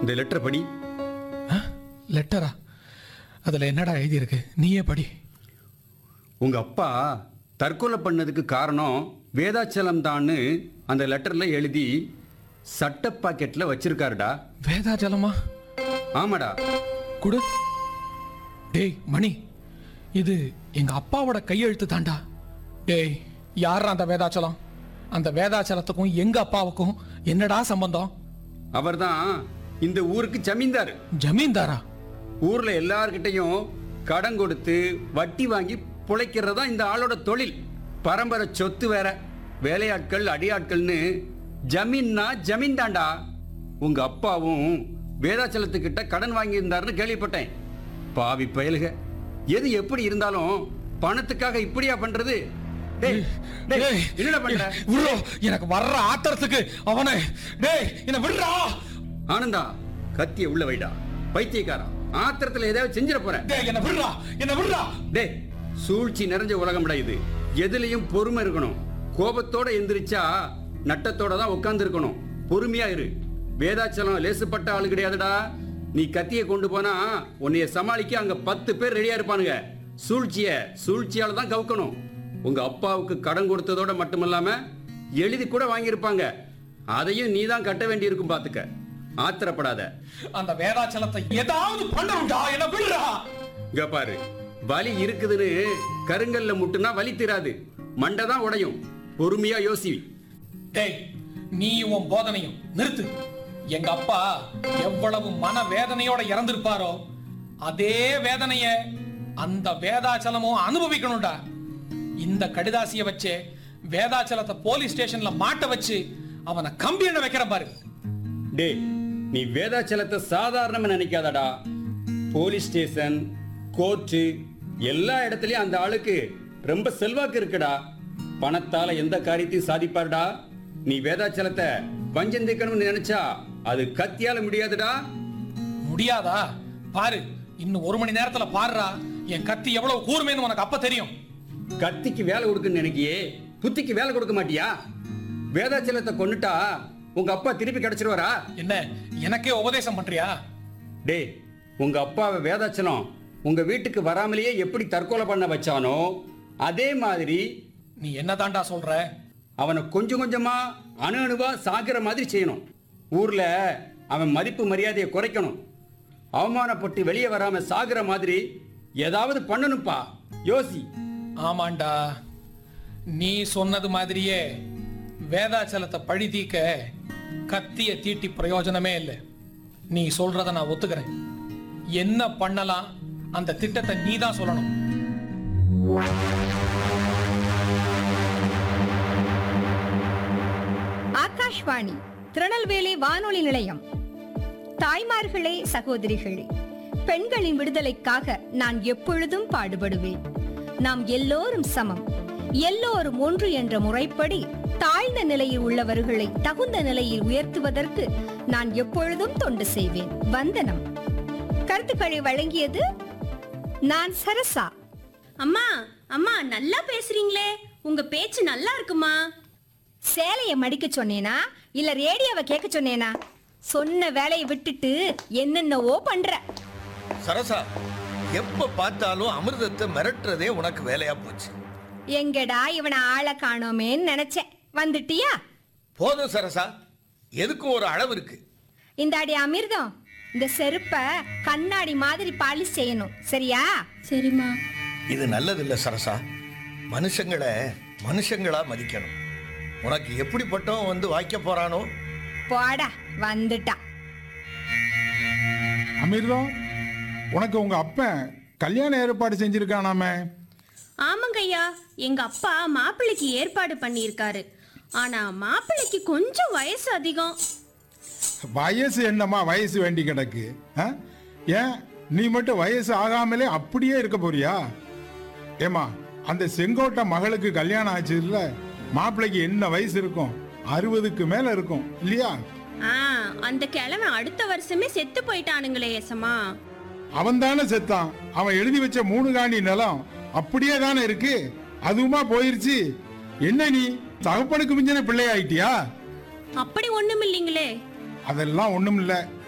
இந்த லெட்டர் படி. லெட்டரா? அதுல என்னடா எழுதியிருக்கு? நீயே படி. உங்க அப்பா தற்கொலை பண்ணதுக்கு காரணம் வேதாச்சலம் தான்னு அந்த லெட்டர்ல எழுதி சட்ட பாக்கெட்ல வச்சிருக்காருடா. வேதாச்சலமா? ஆமாடா. குடு. டேய் மணி, இது எங்க அப்பாவோட கையெழுத்து தாண்டா. டேய், யார் அந்த வேதாச்சலம்? அந்த வேதாச்சலத்துக்கும் எங்க அப்பாவுக்கும் என்னடா சம்பந்தம்? அவர்தான் இந்த ஊருக்கு ஜமீன்தார். ஜமீன்தாரா? ஊர்ல எல்லார்கிட்டையும் கடன் கொடுத்து வட்டி வாங்கி பிழைக்கிறதா இந்த ஆளோட தொழில். பரம்பரை சொத்து வேற. வேலையாட்கள் அடியாட்கள்னு ஜமீன்னா ஜமீன் தாண்டா. உங்க அப்பாவும் வேதாச்சலத்துக்கிட்ட கடன் வாங்கியிருந்தாருன்னு கேள்விப்பட்டேன். பாவி பயலுக, எது எப்படி இருந்தாலும் பணத்துக்காக இப்படியா பண்றது? என்னடா பண்ற? எனக்கு வர்ற ஆத்திரத்துக்கு அவனை. டேய், என்ன விடுறா. ஆனந்தா, கத்திய உள்ள வைடா. பைத்தியக்காரா, ஆத்திரத்துல ஏதாவது செஞ்சிட போறேன். என்ன விடுறா, என்ன விடுறா. டேய், சூழ்ச்சி நிறைஞ்ச உலகம்டா இது. எதுலயும் பொறுமை இருக்கணும். கோபத்தோட எந்திரிச்சா நட்டத்தோட தான் உட்கார்ந்து இருக்கணும். பொறுமையா இரு. வேதாச்சலம் லேசுப்பட்ட ஆளு கிடையாதுடா. நீ கத்தியை கொண்டு போனா உன்னைய சமாளிக்க அங்க 10 பேர் ரெடியா இருப்பானுங்க. சூழ்ச்சியால தான் கவுக்கணும். உங்க அப்பாவுக்கு கடன் கொடுத்ததோட மட்டுமல்லாம எழுதி கூட வாங்கியிருப்பாங்க. அதையும் நீ தான் கட்ட வேண்டி இருக்கும். பாத்துக்க, ஆத்திரப்படாத. அந்த வேதாச்சலத்தை ஏதாவது பண்ணணும்டா. என்ன விடுறா. இங்க பாரு, வலி இருக்குதுன்னு கருங்கல்ல முட்டுனா வலி தீராது, மண்டை தான் உடையும். பொறுமையா யோசி. டேய், நீ உன் போதனையும் நிறுத்து. எங்க அப்பா எவ்வளவு மன வேதனையோட இறந்திருப்பாரோ அதே வேதனைய அந்த வேதாச்சலமும் அனுபவிக்கணும்டா. இந்த கடிதாசிய வச்சு வேதாச்சலத்தை போலீஸ் ஸ்டேஷன்ல மாட்ட வச்சு அவனை கம்பி எண்ண வைக்கிற பாரு. டேய், நீ வேதாச்சலத்தை சாதாரணமா நினைக்காதடா. போலீஸ் ஸ்டேஷன், கோர்ட்டு எல்லா இடத்துலயும் அந்த ஆளுக்கு ரொம்ப செல்வாக்கு இருக்குடா. பணத்தால எந்த காரியத்தையும் சாதிப்பாருடா. நீ வேதாச்சலத்தை வஞ்சம் தீர்க்கணும்னு நினைச்சா அது கத்தியால முடியாதுடா. முடியாதா? பாரு, இன்னும் 1 மணி நேரத்துல பாருடா என் கத்தி எவ்வளவு கூர்மைன்னு உனக்கு அப்ப தெரியும். கத்திக்கு வேலை கொடுக்குன்னு நினைக்கியே, புத்திக்கு வேலை கொடுக்க மாட்டியா? வேதாச்சலத்தை கொன்னுட்டா உங்க அப்பா திருப்பி கிடைச்சிருவாரா? என்ன, எனக்கே உபதேசம் பண்றியா? டேய், உங்க அப்பாவை வேதாச்சலம் உங்க வீட்டுக்கு வராமலேயே எப்படி தற்கொலை பண்ண வச்சானோ அதே மாதிரி நீ என்ன தாண்டா சொல்ற? அவனை கொஞ்சம் கொஞ்சமா அணு அணுவா சாகிற மாதிரி செய்யணும். ஊர்ல அவன் மதிப்பு மரியாதையை குறைக்கணும். அவமானப்பட்டு வெளியே வராம சாகிற மாதிரி ஏதாவது பண்ணணும்பா. யோசி. ஆமாண்டா, நீ சொன்னது மாதிரியே வேதாச்சலத்தை பழி தீக்க கத்திய தீட்டி பிரயோஜனமே இல்லை. நீ சொல்றத நான் ஒத்துக்கிறேன். என்ன பண்ணலாம் அந்த திட்டத்தை நீ தான் சொல்லணும். ஆகாஷ்வாணி, திருநெல்வேலி வானொலி நிலையம். தாய்மார்களே, சகோதரிகளே, பெண்களின் விடுதலைக்காக நான் எப்பொழுதும் பாடுபடுவேன். நாம் எல்லோரும் சமம், எல்லோரும் ஒன்று என்ற முறைப்படி தாழ்ந்த நிலையில் உள்ளவர்களை தகுந்த நிலையில் உயர்த்துவதற்கு நான் எப்பொழுதும் தொண்டு செய்வேன். வந்தனம். கருத்துக்களை வழங்கியது நான் சரசா. அம்மா அம்மா, நல்லா பேசுறீங்களே, உங்க பேச்சு நல்லா இருக்குமா? சேலைய மடிக்க சொன்னேனா இல்ல ரேடியோவை கேட்க சொன்னேனா? சொன்ன வேலையை விட்டுட்டு என்னென்னவோ பண்ற. சரசா, எப்ப பார்த்தாலும் அமிர்தத்தை மிரட்டுறதே உனக்கு வேலையா போச்சு. எங்கடா இவனை ஆளை காணோமேன்னு நினைச்சேன். வந்துட்டியா? போதும் சரசா, எதுக்கும் ஒரு அளவு இருக்கு. இந்த அடி அமிர்தம், இந்த செருப்ப கண்ணாடி மாதிரி பாலிஷ் செய்யணும், சரியா? சரிம்மா. இது நல்லதில்லை சரசா. மனுஷங்களை மனுஷங்களா மதிக்கணும். உனக்கு எப்படிப்பட்டவன் வந்து வாய்க்க போறானோ. போடா, வந்துட்டா. அமிர்தம், உனக்கு உங்க அப்பன் கல்யாண ஏற்பாடு செஞ்சிருக்கானாமே? ஆமாங்க ஐயா, எங்க அப்பா மாப்பிள்ளைக்கு ஏற்பாடு பண்ணியிருக்காரு. ஆனா மாப்பிள்ளைக்கு கொஞ்சம் வயசு அதிகம். வயசு என்னம்மா வயசு வேண்டி கிடக்கு? ஏன் நீ மட்டும் வயசு ஆகாமலே அப்படியே இருக்க போறியா? ஏமா, அந்த செங்கோட்டை மகளுக்கு கல்யாணம் ஆச்சு இல்ல, மாப்பிள்ளைக்கு என்ன வயசு இருக்கும்? 60க்கு மேல இருக்கும் இல்லையா? அந்த கிழமை அடுத்த வருஷமே செத்து போயிட்டானுங்களே ஏசமா. அவன் தானே செத்தான். அவன் எழுதி வச்ச 3 காணி நிலம் அப்படியே தானே இருக்கு. அதுவுமா போயிருச்சு. என்ன நீ தகப்பனுக்கு மிஞ்சின பிள்ளை ஆயிட்டியா? அப்படி ஒண்ணும் இல்லைங்களே. அதெல்லாம் ஒண்ணும் இல்ல.